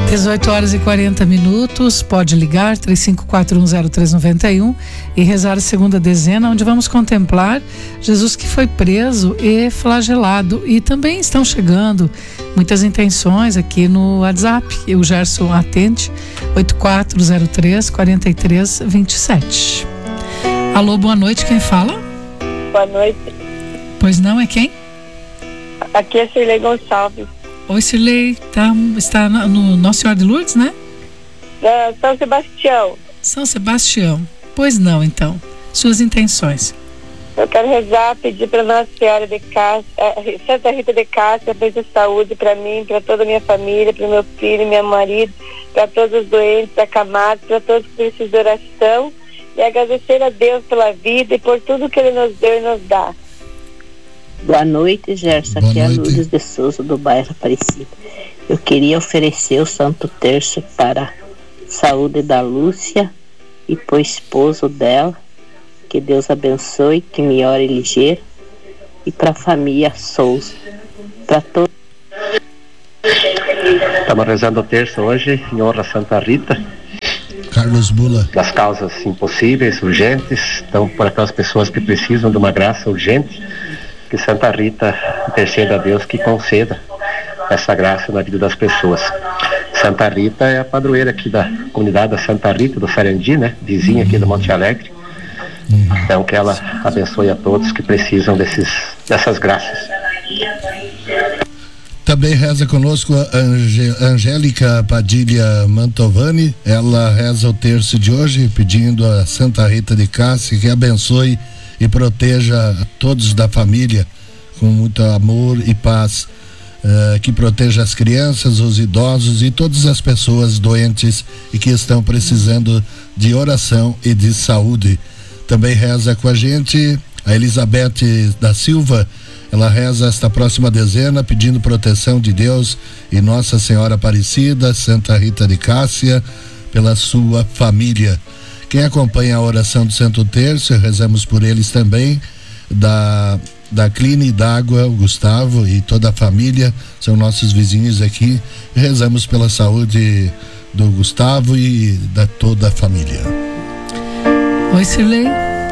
18h40, pode ligar 35410391 e rezar a segunda dezena, onde vamos contemplar Jesus que foi preso e flagelado. E também estão chegando muitas intenções aqui no WhatsApp, e o Gerson atende, 8403-4327. Alô, boa noite, quem fala? Boa noite. Pois não, é quem? Aqui é Cirlei Gonçalves. Oi, Cirlei, está no Nossa Senhora de Lourdes, né? São Sebastião. São Sebastião. Pois não, então. Suas intenções. Eu quero rezar, pedir para Nossa Senhora de Cássia, Santa Rita de Cássia, pedir saúde para mim, para toda a minha família, para o meu filho, meu marido, para todos os doentes, acamados, para todos que precisam de oração, e agradecer a Deus pela vida e por tudo que Ele nos deu e nos dá. Boa noite, Gerson. Aqui é a Lourdes de Souza, do bairro Aparecida. Eu queria oferecer o Santo Terço para a saúde da Lúcia e para o esposo dela. Que Deus abençoe, que melhore ligeiro. E para a família Souza. Para todos. Estamos rezando o terço hoje em honra a Santa Rita. Carlos Bula. Das causas impossíveis, urgentes. Então, por aquelas pessoas que precisam de uma graça urgente, que Santa Rita interceda a Deus que conceda essa graça na vida das pessoas. Santa Rita é a padroeira aqui da comunidade da Santa Rita, do Sarandi, né? Vizinha aqui do Monte Alegre. Então, que ela abençoe a todos que precisam dessas graças. Também reza conosco a Angélica Padilha Mantovani. Ela reza o terço de hoje, pedindo a Santa Rita de Cássia que abençoe e proteja todos da família com muito amor e paz, que proteja as crianças, os idosos e todas as pessoas doentes e que estão precisando de oração e de saúde. Também reza com a gente a Elizabeth da Silva. Ela reza esta próxima dezena pedindo proteção de Deus e Nossa Senhora Aparecida, Santa Rita de Cássia, pela sua família. Quem acompanha a oração do Santo Terço, rezamos por eles também, da Cline d'Água, o Gustavo e toda a família, são nossos vizinhos aqui. Rezamos pela saúde do Gustavo e da toda a família. Oi, Cirlei.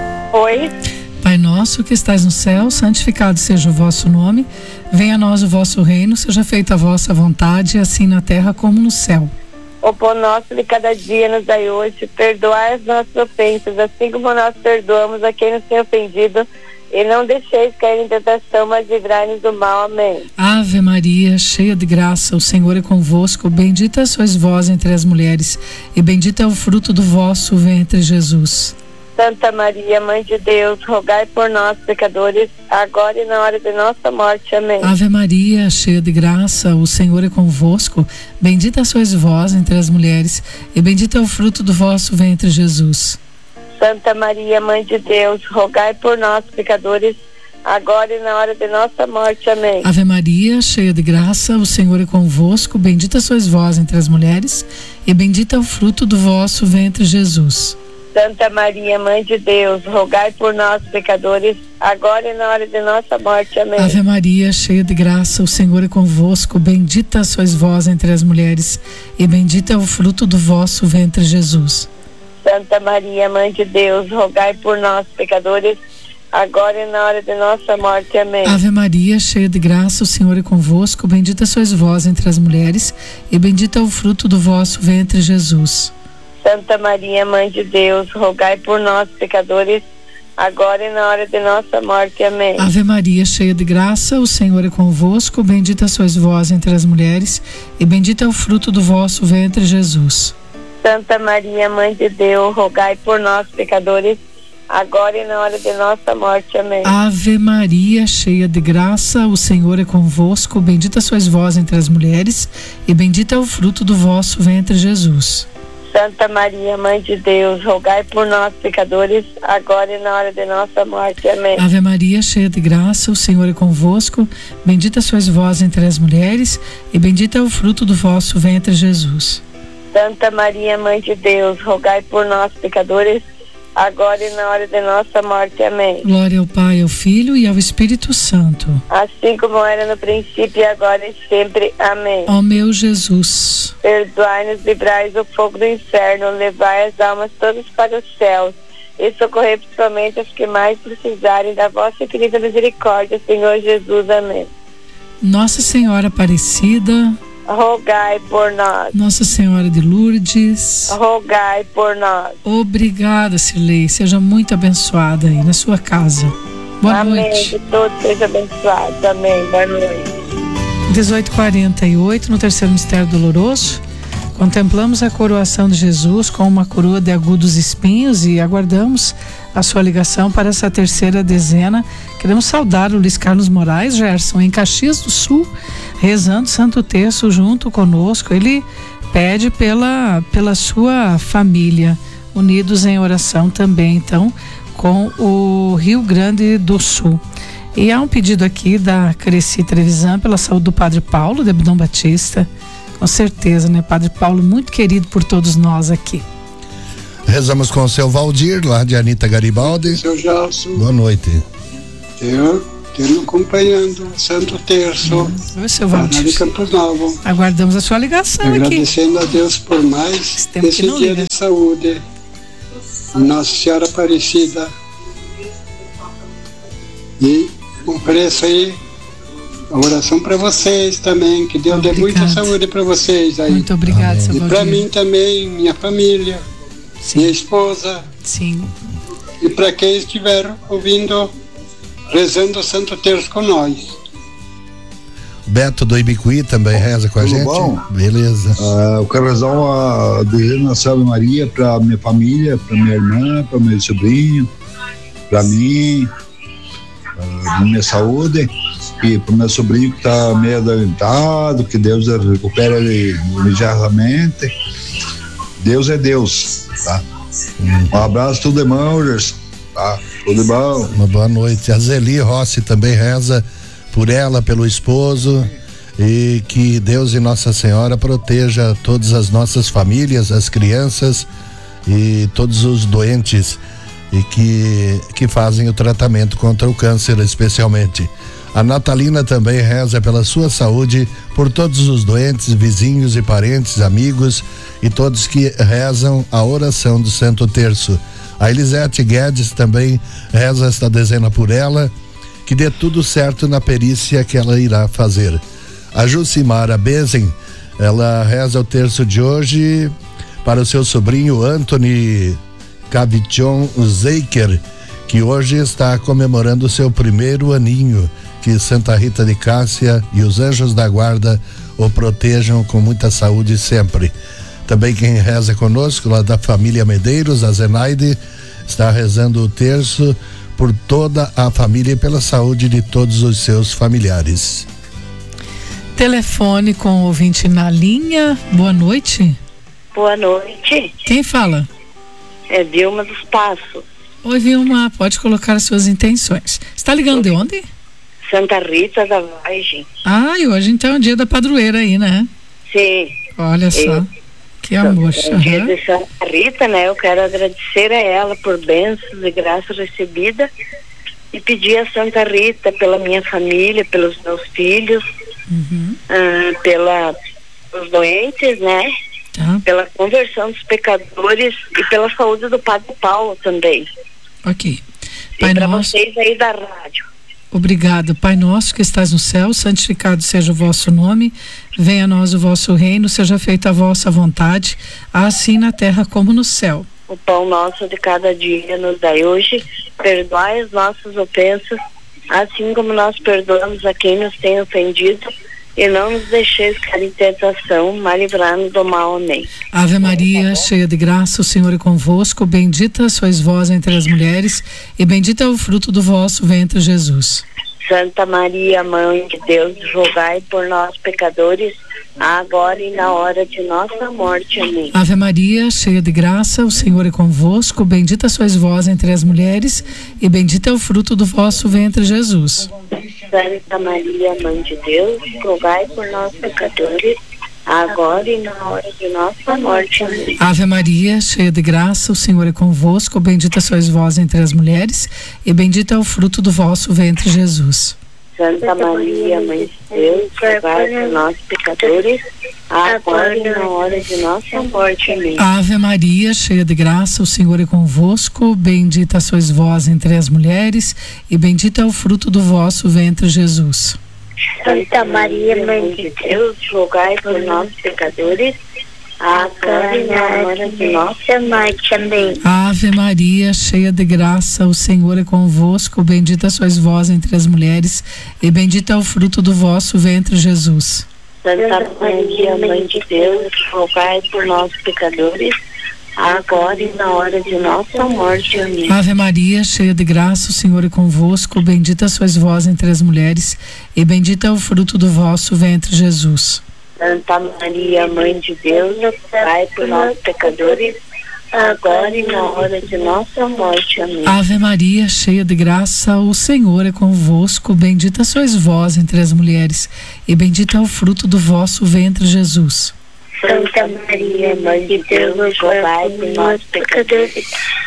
Oi. Pai nosso que estais no céu, santificado seja o vosso nome, venha a nós o vosso reino, seja feita a vossa vontade, assim na terra como no céu. O pão nosso de cada dia nos dai hoje, perdoai as nossas ofensas, assim como nós perdoamos a quem nos tem ofendido, e não deixeis cair em tentação, mas livrai-nos do mal. Amém. Ave Maria, cheia de graça, o Senhor é convosco, bendita sois vós entre as mulheres, e bendito é o fruto do vosso ventre, Jesus. Santa Maria, Mãe de Deus, rogai por nós, pecadores, agora e na hora de nossa morte. Amém. Ave Maria, cheia de graça, o Senhor é convosco, bendita sois vós entre as mulheres, e bendito é o fruto do vosso ventre, Jesus. Santa Maria, Mãe de Deus, rogai por nós, pecadores, agora e na hora de nossa morte. Amém. Ave Maria, cheia de graça, o Senhor é convosco, bendita sois vós entre as mulheres, e bendito é o fruto do vosso ventre, Jesus. Santa Maria, Mãe de Deus, rogai por nós, pecadores, agora e na hora de nossa morte. Amém. Ave Maria, cheia de graça, o Senhor é convosco, bendita sois vós entre as mulheres, e bendito é o fruto do vosso ventre, Jesus. Santa Maria, Mãe de Deus, rogai por nós, pecadores, agora e na hora de nossa morte. Amém. Ave Maria, cheia de graça, o Senhor é convosco, bendita sois vós entre as mulheres, e bendito é o fruto do vosso ventre, Jesus. Santa Maria, Mãe de Deus, rogai por nós, pecadores, agora e na hora de nossa morte. Amém. Ave Maria, cheia de graça, o Senhor é convosco, bendita sois vós entre as mulheres, e bendito é o fruto do vosso ventre, Jesus. Santa Maria, Mãe de Deus, rogai por nós, pecadores, agora e na hora de nossa morte. Amém. Ave Maria, cheia de graça, o Senhor é convosco, bendita sois vós entre as mulheres, e bendito é o fruto do vosso ventre, Jesus. Santa Maria, Mãe de Deus, rogai por nós, pecadores, agora e na hora de nossa morte. Amém. Ave Maria, cheia de graça, o Senhor é convosco, bendita sois vós entre as mulheres, e bendito é o fruto do vosso ventre, Jesus. Santa Maria, Mãe de Deus, rogai por nós, pecadores, agora e na hora de nossa morte. Amém. Glória ao Pai, ao Filho e ao Espírito Santo. Assim como era no princípio, e agora e sempre. Amém. Ó meu Jesus, perdoai-nos, livrai do fogo do inferno, levai as almas todas para os céus e socorrei principalmente as que mais precisarem da vossa infinita misericórdia, Senhor Jesus. Amém. Nossa Senhora Aparecida, rogai por nós. Nossa Senhora de Lourdes, rogai por nós. Obrigada, Cirlei. Seja muito abençoada aí na sua casa. Boa Amém. noite. Que todos sejam abençoados. Amém. Boa noite. 18h48, no terceiro mistério doloroso, contemplamos a coroação de Jesus com uma coroa de agudos espinhos e aguardamos a sua ligação para essa terceira dezena. Queremos saudar o Luiz Carlos Moraes, Gerson, em Caxias do Sul, rezando Santo Terço junto conosco. Ele pede pela sua família, unidos em oração também, então, com o Rio Grande do Sul. E há um pedido aqui da Cresci Trevisan pela saúde do Padre Paulo, de Abdão Batista. Com certeza, né? Padre Paulo, muito querido por todos nós aqui. Rezamos com o seu Valdir, lá de Anita Garibaldi. Seu Gelson. Boa noite. Eu acompanhando o Santo Terço. Oi, seu Valdir. De Campos Novos. Aguardamos a sua ligação aqui. Agradecendo a Deus por mais esse dia de saúde. Nossa Senhora Aparecida. E ofereço aí a oração para vocês também, que Deus dê muita saúde para vocês aí. Muito obrigado, seu Valdir. E para mim também, minha família, sim, minha esposa. Sim. E para quem estiver ouvindo, rezando o Santo Terço com nós. Beto do Ibicuí também reza com a gente. Bom? Beleza. Eu quero rezar uma dezena Salve Maria para minha família, para minha irmã, para meu sobrinho, para mim, para minha saúde, e para meu sobrinho que está meio adoentado, que Deus recupere ele imediatamente. Deus é Deus, tá? Um abraço, tudo de bom, Gerson, tá? Tudo bom. Uma boa noite. A Zeli Rossi também reza por ela, pelo esposo, e que Deus e Nossa Senhora proteja todas as nossas famílias, as crianças e todos os doentes e que fazem o tratamento contra o câncer, especialmente. A Natalina também reza pela sua saúde, por todos os doentes, vizinhos e parentes, amigos e todos que rezam a oração do Santo Terço. A Elisete Guedes também reza esta dezena por ela, que dê tudo certo na perícia que ela irá fazer. A Jucimara Bezen, ela reza o terço de hoje para o seu sobrinho Anthony Cavichon Zeiker, que hoje está comemorando o seu primeiro aninho. Que Santa Rita de Cássia e os anjos da guarda o protejam com muita saúde sempre. Também quem reza conosco, lá da família Medeiros, a Zenaide, está rezando o terço por toda a família e pela saúde de todos os seus familiares. Telefone com o ouvinte na linha. Boa noite. Boa noite. Quem fala? É Vilma dos Passos. Oi, Vilma, pode colocar as suas intenções. Está ligando de onde? Santa Rita da Vargem. Ah, e hoje então é o dia da padroeira aí, né? Sim. Olha só, que amor. É o dia de Santa Rita, né? Eu quero agradecer a ela por bênçãos e graça recebida e pedir a Santa Rita pela minha família, pelos meus filhos, pelos doentes, né? Tá. Pela conversão dos pecadores e pela saúde do Padre Paulo também. Ok. Pai, e para vocês aí da rádio. Obrigado. Pai nosso que estás no céu, santificado seja o vosso nome, venha a nós o vosso reino, seja feita a vossa vontade, assim na terra como no céu. O pão nosso de cada dia nos dai hoje, perdoai as nossas ofensas, assim como nós perdoamos a quem nos tem ofendido, e não nos deixeis cair em tentação, mas livrai-nos do mal. Amém. Ave Maria, cheia de graça, o Senhor é convosco, bendita sois vós entre as mulheres, e bendito é o fruto do vosso ventre, Jesus. Santa Maria, Mãe de Deus, rogai por nós, pecadores, agora e na hora de nossa morte. Amém. Ave Maria, cheia de graça, o Senhor é convosco, bendita sois vós entre as mulheres, e bendito é o fruto do vosso ventre, Jesus. Santa Maria, Mãe de Deus, rogai por nós, pecadores, agora e na hora de nossa morte. Amém. Ave Maria, cheia de graça, o Senhor é convosco, bendita sois vós entre as mulheres, e bendito é o fruto do vosso ventre, Jesus. Santa Maria, Mãe de Deus, rogai por nós pecadores, agora e na hora de nossa morte. Amém. Ave Maria, cheia de graça, o Senhor é convosco, bendita sois vós entre as mulheres, e bendito é o fruto do vosso ventre, Jesus. Santa Maria, Mãe de Deus, rogai por nós pecadores, agora e na hora de nossa morte. Amém. Ave Maria, cheia de graça, o Senhor é convosco, bendita sois vós entre as mulheres, e bendito é o fruto do vosso ventre, Jesus. Santa Maria, Mãe de Deus, rogai por nós pecadores, agora e na hora de nossa morte. Amém. Ave Maria, cheia de graça, o Senhor é convosco, bendita sois vós entre as mulheres, e bendito é o fruto do vosso ventre, Jesus. Santa Maria, Mãe de Deus, rogai por nós pecadores, agora e na hora de nossa morte. Amém. Ave Maria, cheia de graça, o Senhor é convosco, bendita sois vós entre as mulheres, e bendito é o fruto do vosso ventre, Jesus. Santa Maria, Mãe de Deus, rogai por nós pecadores,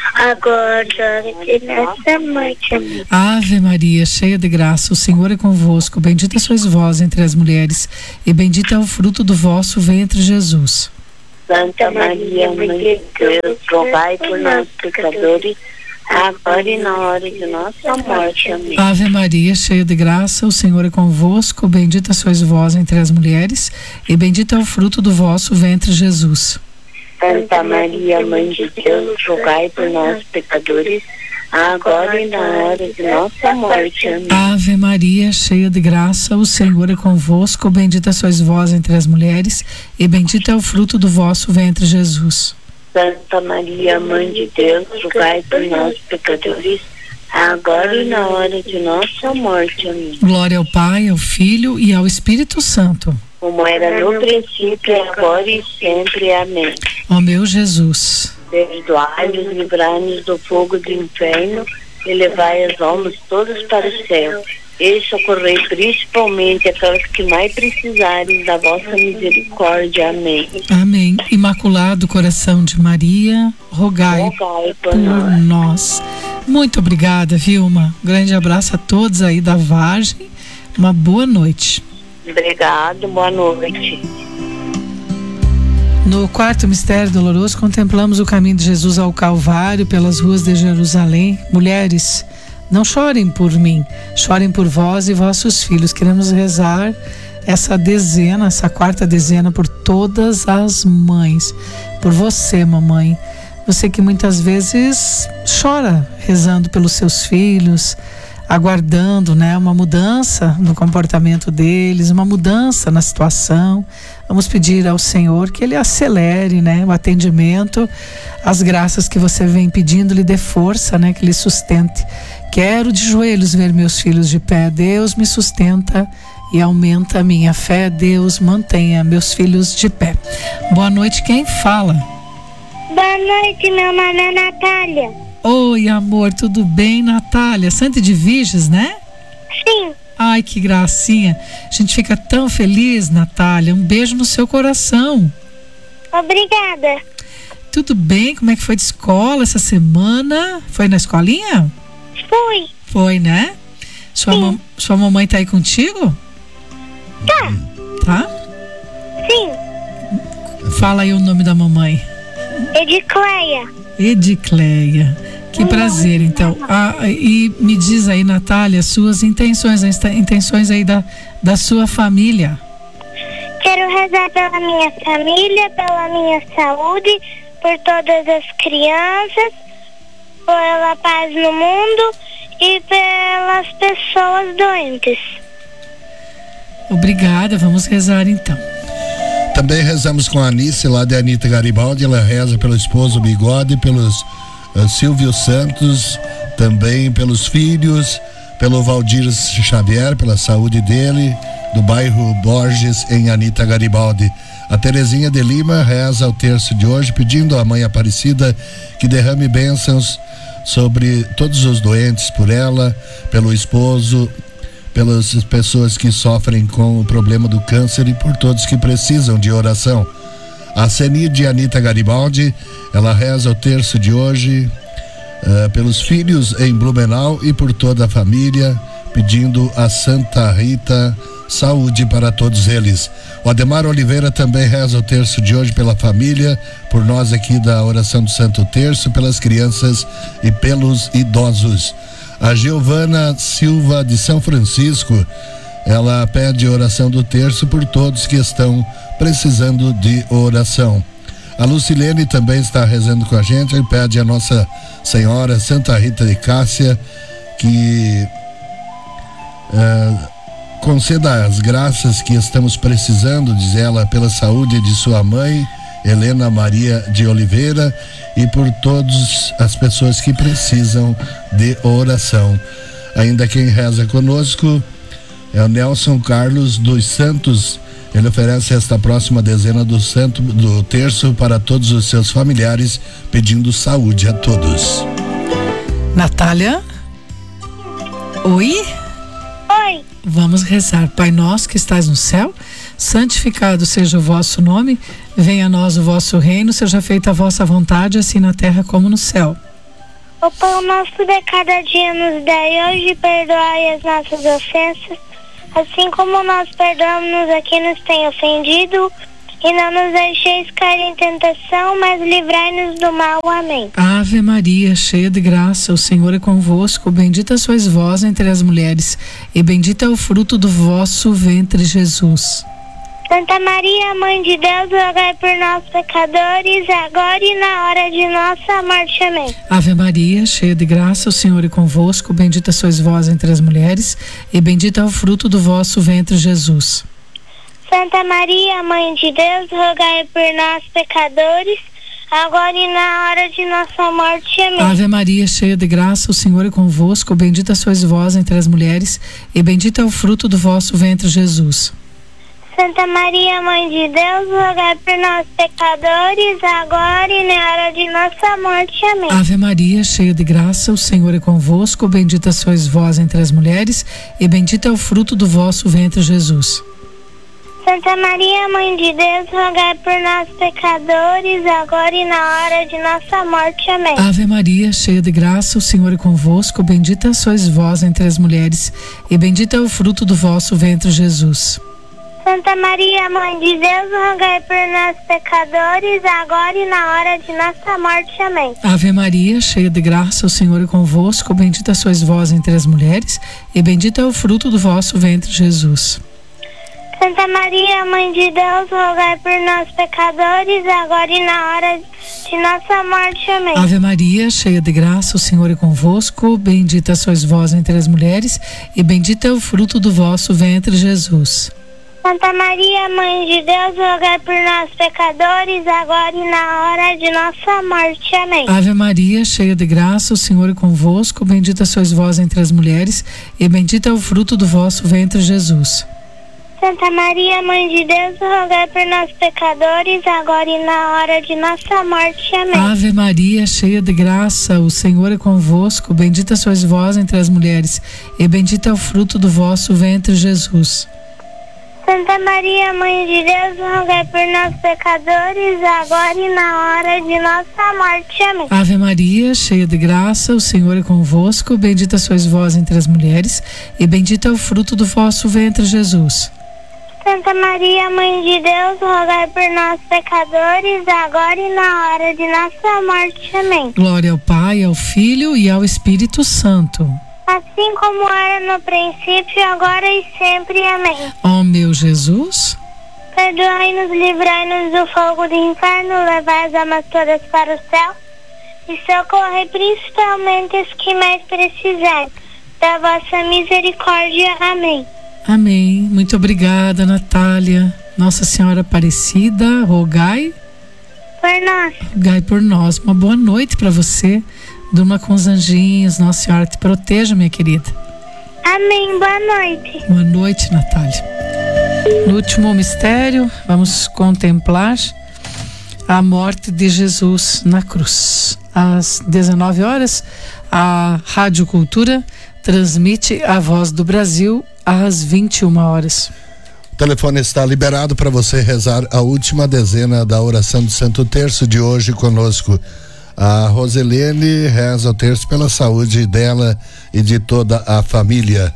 agora e na hora de nossa morte. Amém. Ave Maria, cheia de graça, o Senhor é convosco, bendita sois vós entre as mulheres, e bendito é o fruto do vosso ventre, Jesus. Santa Maria, Mãe de Deus, rogai por nós pecadores, agora e na hora de nossa morte. Amém. Ave Maria, cheia de graça, o Senhor é convosco, bendita sois vós entre as mulheres, e bendito é o fruto do vosso ventre, Jesus. Santa Maria, Mãe de Deus, rogai por nós pecadores, agora e na hora de nossa morte. Amém. Ave Maria, cheia de graça, o Senhor é convosco, bendita sois vós entre as mulheres, e bendito é o fruto do vosso ventre, Jesus. Santa Maria, Mãe de Deus, rogai por nós pecadores, agora e na hora de nossa morte. Amém. Glória ao Pai, ao Filho e ao Espírito Santo. Como era no princípio, agora e sempre. Amém. Ó meu Jesus, perdoai-nos, livrai-nos do fogo do inferno e levai as almas todas para o céu. E socorrei principalmente aquelas que mais precisarem da vossa misericórdia. Amém. Amém. Imaculado Coração de Maria, rogai por nós. Muito obrigada, Vilma. Um grande abraço a todos aí da Vargem. Uma boa noite. Obrigado, boa noite. No quarto mistério doloroso, contemplamos o caminho de Jesus ao Calvário pelas ruas de Jerusalém. Mulheres, não chorem por mim, chorem por vós e vossos filhos. Queremos rezar essa dezena, essa quarta dezena, por todas as mães. Por você, mamãe. Você que muitas vezes chora rezando pelos seus filhos, aguardando, né, uma mudança no comportamento deles, uma mudança na situação. Vamos pedir ao Senhor que Ele acelere, né, o atendimento, as graças que você vem pedindo, lhe dê força, né, que lhe sustente. Quero de joelhos ver meus filhos de pé. Deus me sustenta e aumenta a minha fé. Deus mantenha meus filhos de pé. Boa noite, quem fala? Boa noite, meu nome é Natália. Oi, amor, tudo bem, Natália? Santa Edviges, né? Sim. Ai, que gracinha. A gente fica tão feliz, Natália. Um beijo no seu coração. Obrigada. Tudo bem? Como é que foi de escola essa semana? Foi na escolinha? Fui. Foi, né? Sua mamãe tá aí contigo? Tá. Tá? Sim. Fala aí o nome da mamãe. Edicleia. Edicleia. Que prazer, então. E me diz aí, Natália, suas intenções, as intenções aí da sua família. Quero rezar pela minha família, pela minha saúde, por todas as crianças, pela paz no mundo e pelas pessoas doentes. Obrigada, vamos rezar então. Também rezamos com a Anice, lá de Anita Garibaldi. Ela reza pelo esposo Bigode, pelos Silvio Santos, também pelos filhos, pelo Valdir Xavier, pela saúde dele, do bairro Borges, em Anita Garibaldi. A Terezinha de Lima reza o terço de hoje, pedindo à Mãe Aparecida que derrame bênçãos sobre todos os doentes, por ela, pelo esposo, pelas pessoas que sofrem com o problema do câncer e por todos que precisam de oração. A Senide Anita Garibaldi, ela reza o terço de hoje pelos filhos em Blumenau e por toda a família, pedindo a Santa Rita saúde para todos eles. O Ademar Oliveira também reza o terço de hoje pela família, por nós aqui da oração do Santo Terço, pelas crianças e pelos idosos. A Giovana Silva de São Francisco, ela pede oração do terço por todos que estão precisando de oração. A Lucilene também está rezando com a gente e pede a Nossa Senhora Santa Rita de Cássia que conceda as graças que estamos precisando, diz ela, pela saúde de sua mãe, Helena Maria de Oliveira, e por todas as pessoas que precisam de oração. Ainda quem reza conosco é o Nelson Carlos dos Santos. Ele oferece esta próxima dezena do terço para todos os seus familiares, pedindo saúde a todos. Natália? Oi? Oi. Vamos rezar. Pai nosso que estás no céu, santificado seja o vosso nome, venha a nós o vosso reino, seja feita a vossa vontade, assim na terra como no céu. O pão nosso de cada dia nos dai hoje, perdoai as nossas ofensas, assim como nós perdoamos a quem nos tem ofendido, e não nos deixeis cair em tentação, mas livrai-nos do mal. Amém. Ave Maria, cheia de graça, o Senhor é convosco, bendita sois vós entre as mulheres, e bendito é o fruto do vosso ventre, Jesus. Santa Maria, Mãe de Deus, rogai por nós pecadores, agora e na hora de nossa morte. Amém. Ave Maria, cheia de graça, o Senhor é convosco, bendita sois vós entre as mulheres, e bendito é o fruto do vosso ventre, Jesus. Santa Maria, Mãe de Deus, rogai por nós pecadores, agora e na hora de nossa morte. Amém. Ave Maria, cheia de graça, o Senhor é convosco, bendita sois vós entre as mulheres, e bendito é o fruto do vosso ventre, Jesus. Santa Maria, Mãe de Deus, rogai por nós pecadores, agora e na hora de nossa morte. Amém. Ave Maria, cheia de graça, o Senhor é convosco, bendita sois vós entre as mulheres, e bendito é o fruto do vosso ventre, Jesus. Santa Maria, Mãe de Deus, rogai por nós pecadores, agora e na hora de nossa morte. Amém. Ave Maria, cheia de graça, o Senhor é convosco, bendita sois vós entre as mulheres, e bendito é o fruto do vosso ventre, Jesus. Santa Maria, Mãe de Deus, rogai por nós pecadores, agora e na hora de nossa morte. Amém. Ave Maria, cheia de graça, o Senhor é convosco, bendita sois vós entre as mulheres, e bendito é o fruto do vosso ventre, Jesus. Santa Maria, Mãe de Deus, rogai por nós pecadores, agora e na hora de nossa morte. Amém. Ave Maria, cheia de graça, o Senhor é convosco, bendita sois vós entre as mulheres, e bendito é o fruto do vosso ventre, Jesus. Santa Maria, Mãe de Deus, rogai por nós pecadores, agora e na hora de nossa morte. Amém. Ave Maria, cheia de graça, o Senhor é convosco, bendita sois vós entre as mulheres, e bendito é o fruto do vosso ventre, Jesus. Santa Maria, Mãe de Deus, rogai por nós pecadores, agora e na hora de nossa morte. Amém. Ave Maria, cheia de graça, o Senhor é convosco, bendita sois vós entre as mulheres, e bendito é o fruto do vosso ventre, Jesus. Santa Maria, Mãe de Deus, rogai por nós pecadores, agora e na hora de nossa morte. Amém. Ave Maria, cheia de graça, o Senhor é convosco, bendita sois vós entre as mulheres, e bendito é o fruto do vosso ventre, Jesus. Santa Maria, Mãe de Deus, rogai por nós pecadores, agora e na hora de nossa morte. Amém. Glória ao Pai, ao Filho e ao Espírito Santo. Assim como era no princípio, agora e sempre. Amém. Ó meu Jesus, perdoai-nos, livrai-nos do fogo do inferno, levai as almas todas para o céu e socorrei principalmente os que mais precisarem da vossa misericórdia. Amém. Amém. Muito obrigada, Natália. Nossa Senhora Aparecida, rogai por nós. Rogai por nós. Uma boa noite para você. Durma com os anjinhos. Nossa Senhora te proteja, minha querida. Amém. Boa noite. Boa noite, Natália. No último mistério, vamos contemplar a morte de Jesus na cruz. Às 19 horas, a Rádio Cultura transmite a Voz do Brasil às 21h. O telefone está liberado para você rezar a última dezena da oração do Santo Terço de hoje conosco. A Roselene reza o terço pela saúde dela e de toda a família.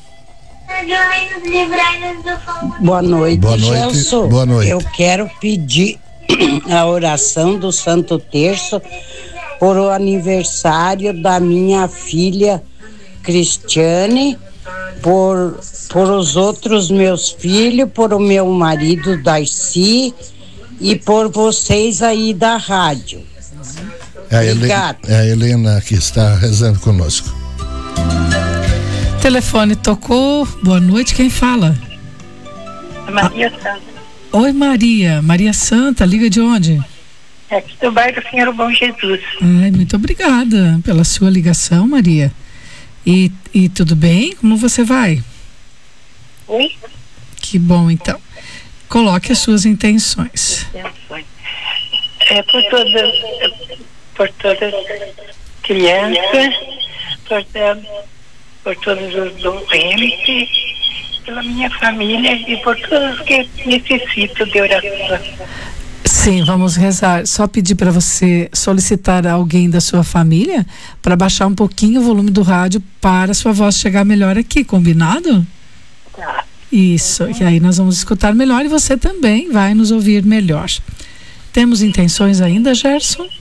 Boa noite, Boa noite. Gelson. Boa noite. Eu quero pedir a oração do Santo Terço por o aniversário da minha filha Cristiane, por os outros meus filhos, por o meu marido Darcy e por vocês aí da rádio. É a Helena que está rezando conosco. Telefone tocou. Boa noite, quem fala? Maria Santa. Oi, Maria. Maria Santa, liga de onde? É aqui do bairro Senhor Bom Jesus. Ai, muito obrigada pela sua ligação, Maria. E tudo bem? Como você vai? Oi? Que bom, então. Coloque as suas intenções. É por todas as crianças, por todos os doentes, pela minha família e por todos que necessitam de oração. Sim, vamos rezar. Só pedir para você solicitar a alguém da sua família para baixar um pouquinho o volume do rádio para a sua voz chegar melhor aqui, combinado? Tá. Isso, e aí nós vamos escutar melhor e você também vai nos ouvir melhor. Temos intenções ainda, Gerson?